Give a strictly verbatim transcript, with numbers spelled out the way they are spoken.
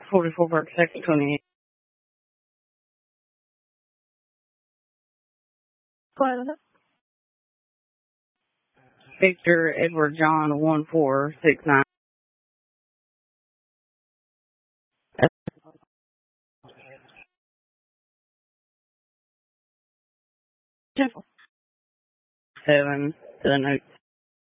forty-four Park Second, twenty-eight. What? Victor Edward John one four six nine. Seven to the note.